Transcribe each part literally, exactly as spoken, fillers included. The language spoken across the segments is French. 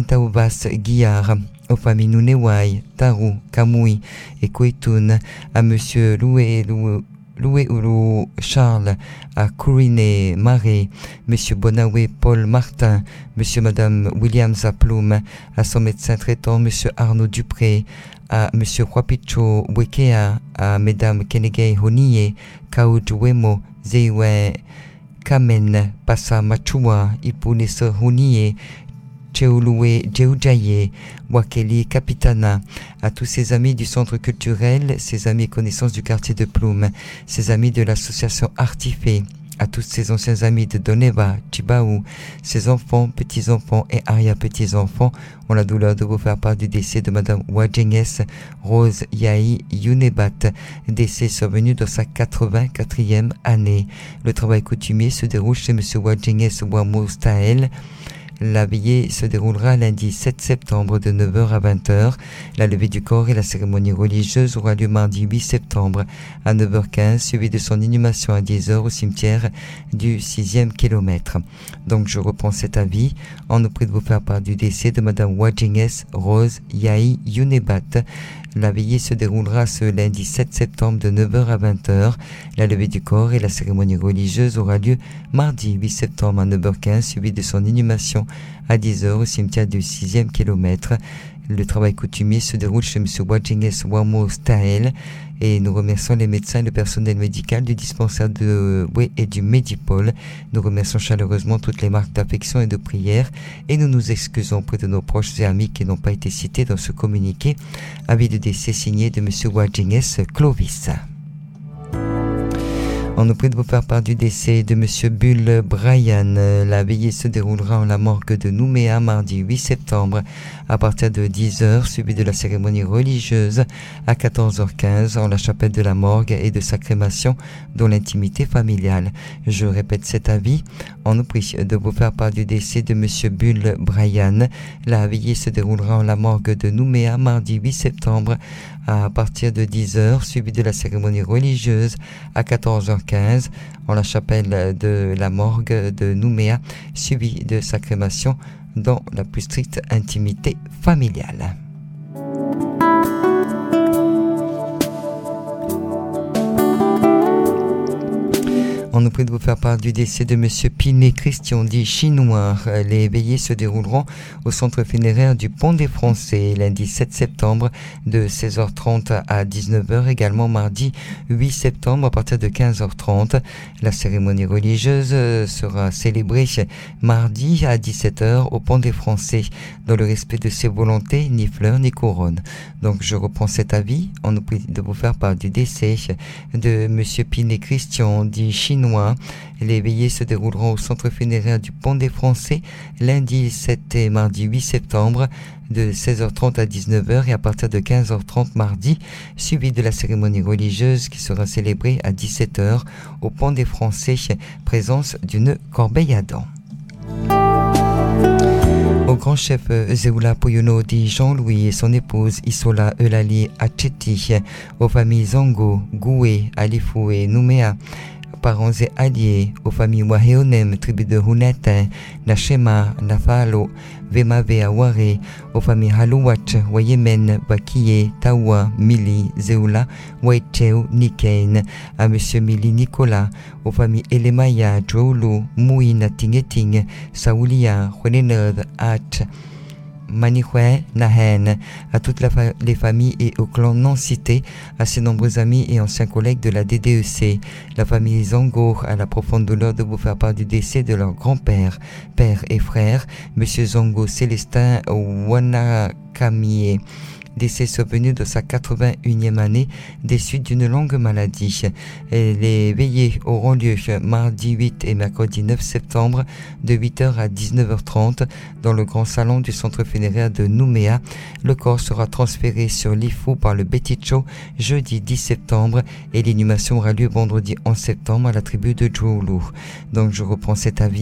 Taubas Guillard, aux familles Nounewai, Tarou, Kamui et Koitoun, à Monsieur Loué Loué Loué Oulou Charles, à Couriné Marais, Monsieur Bonawé Paul Martin, Monsieur Madame Williams Aploum, à son médecin traitant Monsieur Arnaud Dupré, à Monsieur Huapicho Wekea, à Mesdames Kenegay Honiye, Kaouj Wemo, Zeiwe Kamen, Passa Machua, Ipunisa Honiye, Cheouloué Djeoujaye, Wakeli Capitana, à tous ses amis du centre culturel, ses amis et connaissances du quartier de Ploum, ses amis de l'association Artifé, à tous ses anciens amis de Doneba, Chibaou, ses enfants, petits-enfants et arrière-petits-enfants ont la douleur de vous faire part du décès de Madame Wajenges Rose Yahi Yunebat, décès survenu dans sa quatre-vingt-quatrième année. Le travail coutumier se déroule chez Monsieur Wajenges Wamoustael. La veillée se déroulera lundi sept septembre de neuf heures à vingt heures. La levée du corps et la cérémonie religieuse aura lieu mardi huit septembre à neuf heures quinze, suivi de son inhumation à dix heures au cimetière du sixième kilomètre. Donc je reprends cet avis. On nous prie de vous faire part du décès de Madame Wajenges Rose Yahi Yunebat. La veillée se déroulera ce lundi sept septembre de neuf heures à vingt heures. La levée du corps et la cérémonie religieuse aura lieu mardi huit septembre à neuf heures quinze, suivi de son inhumation à dix heures au cimetière du sixième kilomètre. Le travail coutumier se déroule chez M. Wajenges Wamo Stael et nous remercions les médecins et le personnel médical du dispensaire de Wé et du Medipol. Nous remercions chaleureusement toutes les marques d'affection et de prière et nous nous excusons auprès de nos proches et amis qui n'ont pas été cités dans ce communiqué. Avis de décès signé de M. Wajenges Clovis. On nous prie de vous faire part du décès de M. Bull Brian. La veillée se déroulera en la morgue de Nouméa mardi huit septembre à partir de dix heures, suivi de la cérémonie religieuse à quatorze heures quinze en la chapelle de la morgue et de sa crémation dans l'intimité familiale. Je répète cet avis. On nous prie de vous faire part du décès de M. Bull Brian. La veillée se déroulera en la morgue de Nouméa mardi huit septembre à partir de dix heures, suivi de la cérémonie religieuse à quatorze heures quinze en la chapelle de la morgue de Nouméa, suivi de sa crémation dans la plus stricte intimité familiale. On nous prie de vous faire part du décès de M. Pinet Christian, dit Chinois. Les veillées se dérouleront au centre funéraire du Pont des Français, lundi sept septembre de seize heures trente à dix-neuf heures, également mardi huit septembre à partir de quinze heures trente. La cérémonie religieuse sera célébrée mardi à dix-sept heures au Pont des Français, dans le respect de ses volontés, ni fleurs ni couronnes. Donc je reprends cet avis. On nous prie de vous faire part du décès de M. Pinet Christian, dit Chinois. Les veillées se dérouleront au centre funéraire du Pont des Français lundi sept et mardi huit septembre de seize heures trente à dix-neuf heures et à partir de quinze heures trente mardi, suivi de la cérémonie religieuse qui sera célébrée à dix-sept heures au Pont des Français, présence d'une corbeille à dents. Au grand chef Zeoula Poyono dit Jean-Louis et son épouse Isola Eulali Acheti, aux familles Zango, Goué, Alifou et Nouméa, parents et alliés, aux familles Waheonem, tribu de Hunete, Nachema, Nafalo, Vemave Aware, aux familles Halouach, Wayemen, Bakiye, Tawa, Mili, Zeoula, Waicheu, Nikain, à M. Mili Nicolas, aux familles Elemaya, Joulu, Mouina Tingeting, Saoulia, Huenenerd, Ach, Manihwe, Nahen, à toutes la fa- les familles et au clan non cités, à ses nombreux amis et anciens collègues de la D D E C, la famille Zango, à la profonde douleur de vous faire part du décès de leur grand-père, père et frère, M. Zango Célestin Wanakamie, décès survenu de sa quatre-vingt-unième année des suites d'une longue maladie. Et les veillées auront lieu mardi huit et mercredi neuf septembre de huit heures à dix-neuf heures trente dans le grand salon du centre funéraire de Nouméa. Le corps sera transféré sur l'Ifou par le Beticho jeudi dix septembre et l'inhumation aura lieu vendredi onze septembre à la tribu de Djoulou. Donc je reprends cet avis.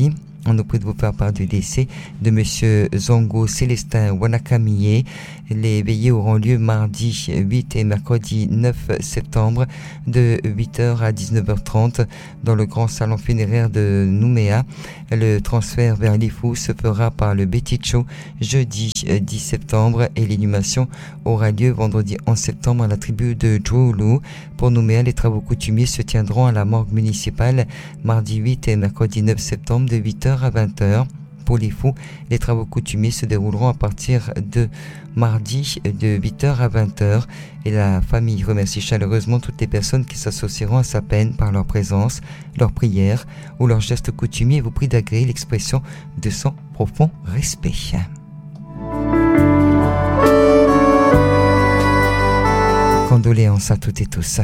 On nous prie de vous faire part du décès de Monsieur Zongo Célestin Wanakamiye. Les veillées auront lieu mardi huit et mercredi neuf septembre de huit heures à dix-neuf heures trente dans le grand salon funéraire de Nouméa. Le transfert vers Lifou se fera par le Beticho jeudi dix septembre et l'inhumation aura lieu vendredi onze septembre à la tribu de Djoulou. Pour Nouméa, les travaux coutumiers se tiendront à la morgue municipale mardi huit et mercredi neuf septembre de huit heures à vingt heures. Pour les fous, les travaux coutumiers se dérouleront à partir de mardi de huit heures à vingt heures et la famille remercie chaleureusement toutes les personnes qui s'associeront à sa peine par leur présence, leur prière ou leurs gestes coutumiers et vous prie d'agréer l'expression de son profond respect. Condoléances à toutes et tous.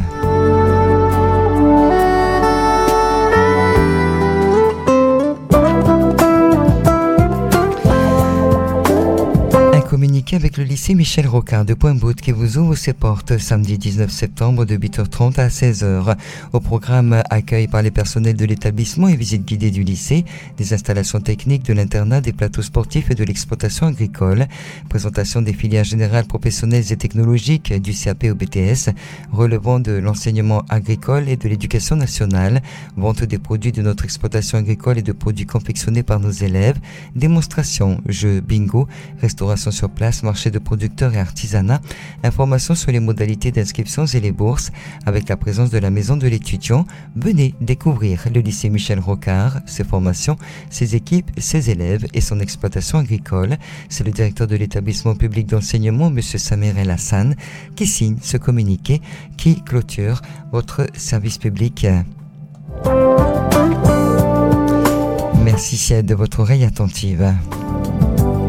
Communiqué avec le lycée Michel Rocard de Pointe-Bout qui vous ouvre ses portes samedi dix-neuf septembre de huit heures trente à seize heures. Au programme, accueil par les personnels de l'établissement et visite guidée du lycée, des installations techniques de l'internat, des plateaux sportifs et de l'exploitation agricole, présentation des filières générales professionnelles et technologiques du C A P au B T S, relevant de l'enseignement agricole et de l'éducation nationale, vente des produits de notre exploitation agricole et de produits confectionnés par nos élèves, démonstration, jeux bingo, restauration sur place, marché de producteurs et artisanat, informations sur les modalités d'inscription et les bourses, avec la présence de la maison de l'étudiant. Venez découvrir le lycée Michel Rocard, ses formations, ses équipes, ses élèves et son exploitation agricole. C'est le directeur de l'établissement public d'enseignement, M. Samer El Hassan, qui signe ce communiqué qui clôture votre service public. Merci de votre oreille attentive.